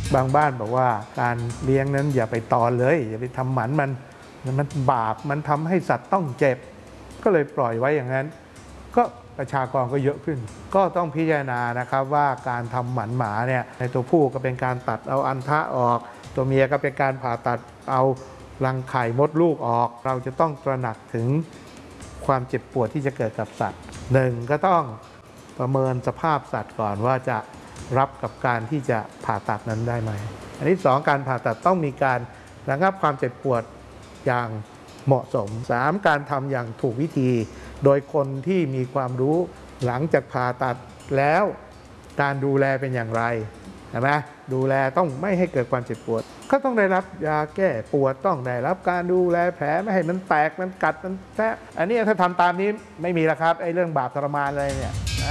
บางบ้านบอกว่าการเลี้ยงนั้นอย่าไปตอนเลยอย่าไปทำหมันมันบาปมันทำให้สัตว์ต้องเจ็บก็เลยปล่อยไว้อย่างนั้นก็ประชากรก็เยอะขึ้นก็ต้องพิจารณานะครับว่าการทำหมันหมาเนี่ยในตัวผู้ก็เป็นการตัดเอาอันทะออกตัวเมียก็เป็นการผ่าตัดเอารังไข่มดลูกออกเราจะต้องตระหนักถึงความเจ็บปวดที่จะเกิดกับสัตว์หนึ่งก็ต้องประเมินสภาพสัตว์ก่อนว่าจะรับกับการที่จะผ่าตัดนั้นได้ไหมอันที่สองการผ่าตัดต้องมีการระงับความเจ็บปวดอย่างเหมาะสมสามการทำอย่างถูกวิธีโดยคนที่มีความรู้หลังจากผ่าตัดแล้วการดูแลเป็นอย่างไรใช่ไหมดูแลต้องไม่ให้เกิดความเจ็บปวดก็ต้องได้รับยาแก้ปวดต้องได้รับการดูแลแผลไม่ให้มันแตกมันกัดมันแทะอันนี้ถ้าทำตามนี้ไม่มีแล้วครับไอ้เรื่องบาปทรมานอะไรเนี่ยนะ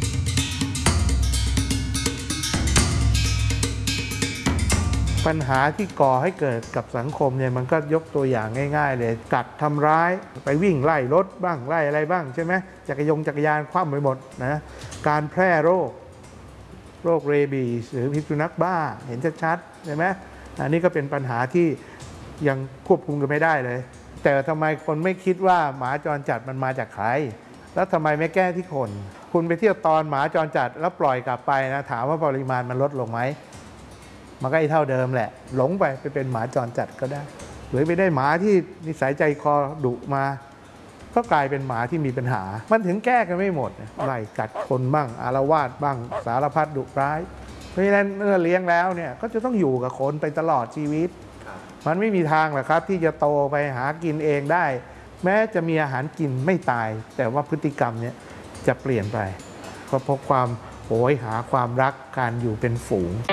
ปัญหาที่ก่อให้เกิดกับสังคมเนี่ยมันก็ยกตัวอย่างง่ายๆเลยกัดทำร้ายไปวิ่งไล่รถบ้างไล่อะไรบ้างใช่ไหมจักรยานคว่ำไปหมดนะการแพร่โรคเรบีสหรือพิษสุนัขบ้าเห็นชัดๆใช่ไหมอันนี้ก็เป็นปัญหาที่ยังควบคุมกันไม่ได้เลยแต่ทำไมคนไม่คิดว่าหมาจรจัดมันมาจากใครแล้วทำไมไม่แก้ที่คนคุณไปเที่ยวตอนหมาจรจัดแล้วปล่อยกลับไปนะถามว่าปริมาณมันลดลงไหมมันก็เท่าเดิมแหละหลงไปเป็นหมาจรจัดก็ได้หรือไปได้หมาที่นิสัยใจคอดุมาก็กลายเป็นหมาที่มีปัญหามันถึงแก้กันไม่หมดไล่กัดคนบ้างอาละวาดบ้างสารพัดดุร้ายเพราะฉะนั้นเมื่อเลี้ยงแล้วเนี่ยก็จะต้องอยู่กับคนไปตลอดชีวิตมันไม่มีทางหรอกครับที่จะโตไปหากินเองได้แม้จะมีอาหารกินไม่ตายแต่ว่าพฤติกรรมเนี่ยจะเปลี่ยนไปเพราะความโหยหาความรักการอยู่เป็นฝูง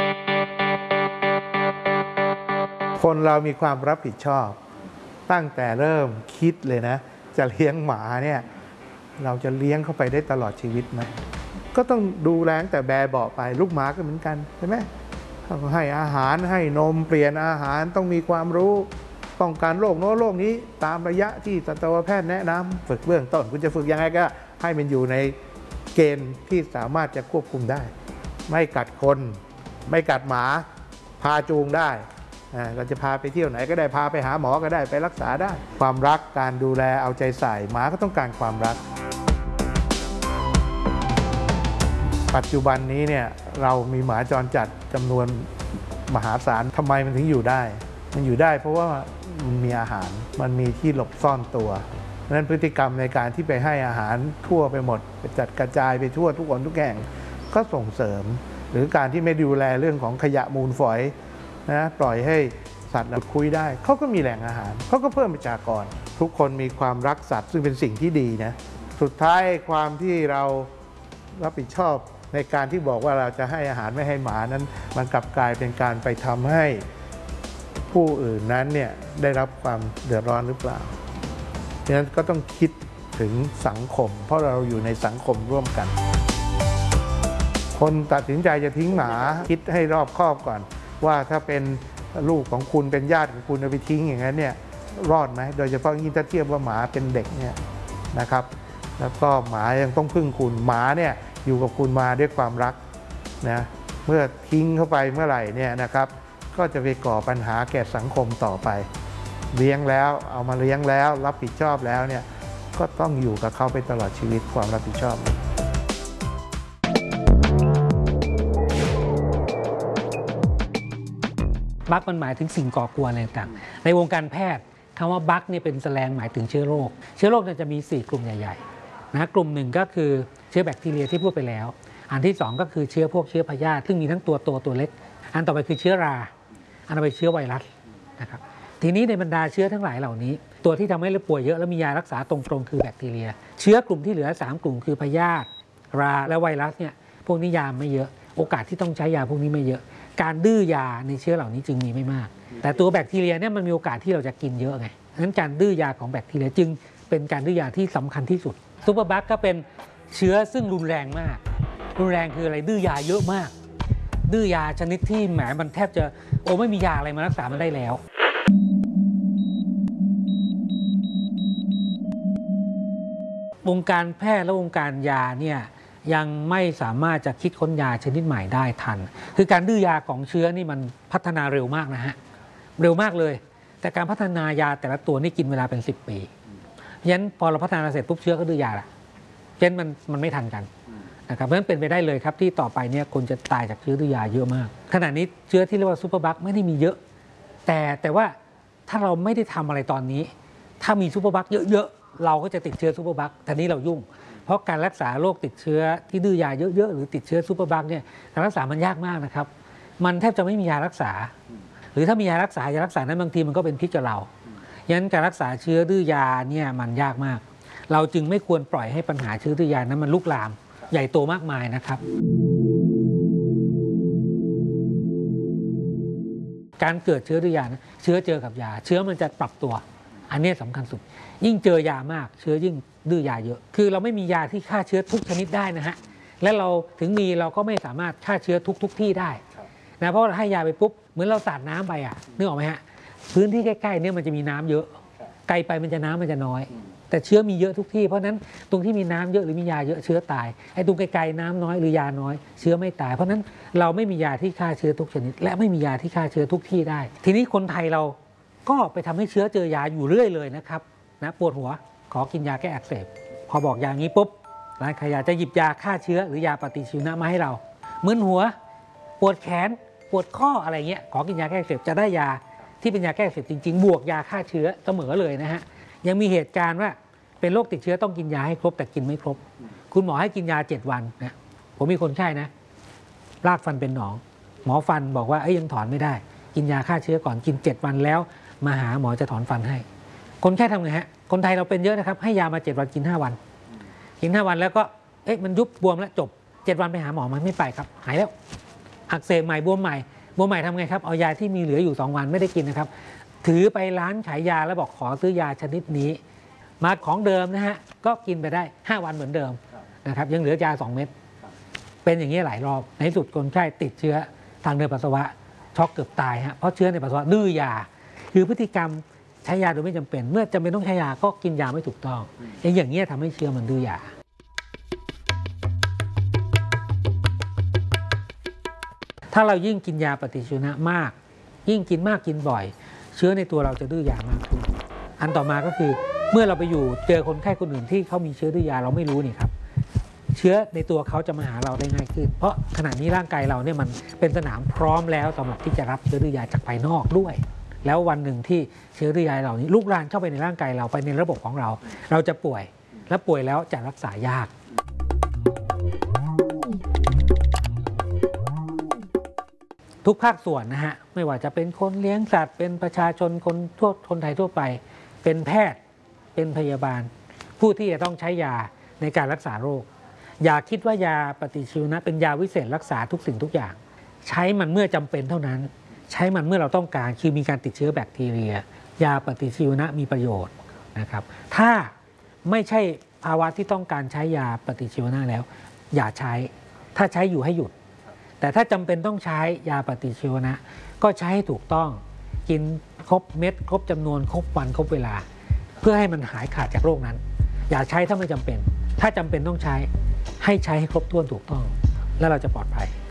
คนเรามีความรับผิดชอบตั้งแต่เริ่มคิดเลยนะจะเลี้ยงหมาเนี่ยเราจะเลี้ยงเข้าไปได้ตลอดชีวิตไหมก็ต้องดูแลตั้งแต่แบเบาะไปลูกหมาก็เหมือนกันใช่ไหมให้อาหารให้นมเปลี่ยนอาหารต้องมีความรู้ป้องกันโรคโน้นโรคนี้ตามระยะที่สัตวแพทย์แนะนำฝึกเบื้องต้นคุณจะฝึกยังไงก็ให้มันอยู่ในเกณฑ์ที่สามารถจะควบคุมได้ไม่กัดคนไม่กัดหมาพาจูงได้เราจะพาไปเที่ยวไหนก็ได้พาไปหาหมอก็ได้ไปรักษาได้ความรักการดูแลเอาใจใส่หมาก็ต้องการความรักปัจจุบันนี้เนี่ยเรามีหมาจรจัดจำนวนมหาศาลทำไมมันถึงอยู่ได้มันอยู่ได้เพราะว่ามันมีอาหารมันมีที่หลบซ่อนตัวเพราะฉะนั้นพฤติกรรมในการที่ไปให้อาหารทั่วไปหมดไปจัดกระจายไปทั่วทุกคนทุกแห่งก็ส่งเสริมหรือการที่ไม่ดูแลเรื่องของขยะมูลฝอยนะปล่อยให้สัตว์หลุดคุยได้เขาก็มีแหล่งอาหารเขาก็เพิ่มประชากรทุกคนมีความรักสัตว์ซึ่งเป็นสิ่งที่ดีนะสุดท้ายความที่เรารับผิดชอบในการที่บอกว่าเราจะให้อาหารไม่ให้หมานั้นมันกลับกลายเป็นการไปทำให้ผู้อื่นนั้นเนี่ยได้รับความเดือดร้อนหรือเปล่าดังนั้นก็ต้องคิดถึงสังคมเพราะเราอยู่ในสังคมร่วมกันคนตัดสินใจจะทิ้งหมาคิดให้รอบคอบก่อนว่าถ้าเป็นลูกของคุณเป็นญาติของคุณเอาไปทิ้งอย่างนั้นเนี่ยรอดไหมโดยเฉพาะยิ่งถ้าเทียบว่าหมาเป็นเด็กเนี่ยนะครับแล้วก็หมายังต้องพึ่งคุณหมาเนี่ยอยู่กับคุณมาด้วยความรักนะเมื่อทิ้งเข้าไปเมื่อไหร่เนี่ยนะครับก็จะไปก่อปัญหาแก่สังคมต่อไปเลี้ยงแล้วเอามาเลี้ยงแล้วรับผิดชอบแล้วเนี่ยก็ต้องอยู่กับเขาไปตลอดชีวิตความรับผิดชอบบั๊กมันหมายถึงสิ่งก่อกวนอะไรต่างในวงการแพทย์คำว่าบั๊กนี่เป็นแสลงหมายถึงเชื้อโรคจะมี4กลุ่มใหญ่ๆนะกลุ่มหนึ่งก็คือเชื้อแบคทีเรียที่พูดไปแล้วอันที่2ก็คือเชื้อพยาธิซึ่งมีทั้งตัวโตตัวเล็กอันต่อไปคือเชื้อราอันต่อไปเชื้อไวรัสนะครับทีนี้ในบรรดาเชื้อทั้งหลายเหล่านี้ตัวที่ทำให้เราป่วยเยอะแล้วมียารักษาตรงๆคือแบคทีเรียเชื้อกลุ่มที่เหลือ3กลุ่มคือพยาธิราและไวรัสเนี่ยพวกนี้ยาไม่เยอะโอกาสที่ต้องใช้ยาพวกนี้ไม่เยอะการดื้อยาในเชื้อเหล่านี้จึงมีไม่มากแต่ตัวแบคทีเรียเนี่ยมันมีโอกาสที่เราจะกินเยอะไงดังนั้นการดื้อยาของแบคทีเรียจึงเป็นการดื้อยาที่สำคัญที่สุดซูเปอร์บัคก็เป็นเชื้อซึ่งรุนแรงมากรุนแรงคืออะไรดื้อยาเยอะมากดื้อยาชนิดที่แหมมันแทบจะไม่มียาอะไรมารักษามันได้แล้ววงการแพทย์และวงการยาเนี่ยยังไม่สามารถจะคิดค้นยาชนิดใหม่ได้ทันคือการดื้อยาของเชื้อนี่มันพัฒนาเร็วมากนะฮะเร็วมากเลยแต่การพัฒนายาแต่ละตัวนี่กินเวลาเป็น10 ปีเพราะฉะนั้นพอเราพัฒนาเสร็จปุ๊บเชื้อก็ดื้อยาละเพราะฉะนั้นมันไม่ทันกันนะครับเพราะฉะนั้นเป็นไปได้เลยครับที่ต่อไปเนี่ยคนจะตายจากเชื้อดื้อยาเยอะมากขณะนี้เชื้อที่เรียกว่าซูเปอร์บัคไม่ได้มีเยอะแต่ว่าถ้าเราไม่ได้ทำอะไรตอนนี้ถ้ามีซูเปอร์บัคเยอะๆเราก็จะติดเชื้อซูเปอร์บัคทีนี้เรายุ่งเพราะการรักษาโรคติดเชื้อที่ดื้อยาเยอะๆหรือติดเชื้อซูเปอร์บัคเนี่ยการรักษามันยากมากนะครับมันแทบจะไม่มียารักษาหรือถ้ามียารักษานั้นบางทีมันก็เป็นพิษกับเราฉะนั้นการรักษาเชื้อดื้อยาเนี่ยมันยากมากเราจึงไม่ควรปล่อยให้ปัญหาเชื้อดื้อยานั้นมันลุกลามใหญ่โตมากมายนะครับการเกิดเชื้อดื้อยานะเชื้อเจอกับยาเชื้อมันจะปรับตัวอันนี้สำคัญสุดยิ่งเจอยามากเชื้อยิ่งดื้อยาเยอะคือเราไม่มียาที่ฆ่าเชื้อทุกชนิดได้นะฮะและเราถึงมีเราก็ไม่สามารถฆ่าเชื้อทุกที่ได้นะเพราะให้ยาไปปุ๊บเหมือนเราสาดน้ำไปนึกออกไหมฮะพื้นที่ใกล้ๆเนี่ยมันจะมีน้ำเยอะไกลไปน้ำมันจะน้อยแต่เชื้อมีเยอะทุกที่เพราะนั้นตรงที่มีน้ำเยอะหรือมียาเยอะเชื้อตายไอ้ตรงไกลๆน้ำน้อยหรือยาน้อยเชื้อไม่ตายเพราะนั้นเราไม่มียาที่ฆ่าเชื้อทุกชนิดและไม่มียาที่ฆ่าเชื้อทุกที่ได้ทีนี้คนไทยเราก็ไปทำให้เชื้อเจอยาอยู่เรื่อยเลยนะครับนะปวดหัวขอกินยาแก้อักเสบพอบอกอย่างนี้ปุ๊บร้านขายยาจะหยิบยาฆ่าเชื้อหรือยาปฏิชีวนะมาให้เรามึนหัวปวดแขนปวดข้ออะไรเงี้ยขอกินยาแก้อักเสบจะได้ยาที่เป็นยาแก้อักเสบจริงๆบวกยาฆ่าเชื้อเสมอเลยนะฮะยังมีเหตุการณ์ว่าเป็นโรคติดเชื้อต้องกินยาให้ครบแต่กินไม่ครบคุณหมอให้กินยา7 วันนะผมมีคนไข้นะรากฟันเป็นหนองหมอฟันบอกว่ายังถอนไม่ได้กินยาฆ่าเชื้อก่อนกิน7 วันแล้วมาหาหมอจะถอนฟันให้คนไข้ทำไงฮะคนไทยเราเป็นเยอะนะครับให้ยามา7 วันกิน5 วันกิน5 วันแล้วก็มันยุบบวมแล้วจบ7 วันไปหาหมอมันไม่ไปครับหายแล้วอักเสบใหม่บวมใหม่ทำไงครับเอายาที่มีเหลืออยู่2 วันไม่ได้กินนะครับถือไปร้านขายยาแล้วบอกขอซื้อยาชนิดนี้มาของเดิมนะฮะก็กินไปได้5 วันเหมือนเดิมนะครับยังเหลือยา2 เม็ดเป็นอย่างนี้หลายรอบในสุดคนไข้ติดเชื้อทางเดินปัสสาวะช็อกเกือบตายฮะเพราะเชื้อในปัสสาวะดื้อยาคือพฤติกรรมใช้ยาโดยไม่จำเป็นเมื่อจำเป็นต้องใช้ยาก็กินยาไม่ถูกต้องอย่างนี้ทำให้เชื้อมันดื้อยาถ้าเรายิ่งกินยาปฏิชีวนะมากยิ่งกินมากกินบ่อยเชื้อในตัวเราจะดื้อยามากขึ้นอันต่อมาก็คือเมื่อเราไปอยู่เจอคนไข้คนอื่นที่เขามีเชื้อดื้อยาเราไม่รู้นี่ครับเชื้อในตัวเขาจะมาหาเราได้ง่ายขึ้นเพราะขณะนี้ร่างกายเราเนี่ยมันเป็นสนามพร้อมแล้วสำหรับที่จะรับเชื้อดื้อยาจากภายนอกด้วยแล้ววันหนึ่งที่เชื้อดื้อยาเหล่านี้ลุกลามเข้าไปในร่างกายเราไปในระบบของเราเราจะป่วยและป่วยแล้วจะรักษายากทุกภาคส่วนนะฮะไม่ว่าจะเป็นคนเลี้ยงสัตว์เป็นประชาชนคนไทยทั่วไปเป็นแพทย์เป็นพยาบาลผู้ที่จะต้องใช้ยาในการรักษาโรคอย่าคิดว่ายาปฏิชีวนะเป็นยาวิเศษรักษาทุกสิ่งทุกอย่างใช้มันเมื่อจำเป็นเท่านั้นใช้มันเมื่อเราต้องการคือมีการติดเชื้อแบคทีเรียยาปฏิชีวนะมีประโยชน์นะครับถ้าไม่ใช่ภาวะที่ต้องการใช้ยาปฏิชีวนะแล้วอย่าใช้ถ้าใช้อยู่ให้หยุดแต่ถ้าจำเป็นต้องใช้ยาปฏิชีวนะก็ใช้ให้ถูกต้องกินครบเม็ดครบจำนวนครบวันครบเวลาเพื่อให้มันหายขาดจากโรคนั้นอย่าใช้ถ้าไม่จำเป็นถ้าจำเป็นต้องใช้ให้ใช้ให้ครบถ้วนถูกต้องแล้วเราจะปลอดภัย